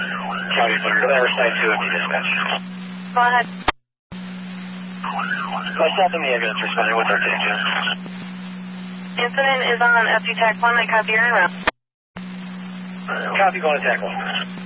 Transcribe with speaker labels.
Speaker 1: County Clear, Riverside 2 empty dispatch.
Speaker 2: Go ahead.
Speaker 1: Myself and the ambulance responding with our attention.
Speaker 2: Incident is on FG Tech 1. I copy your route.
Speaker 1: Copy, going to TAC 1.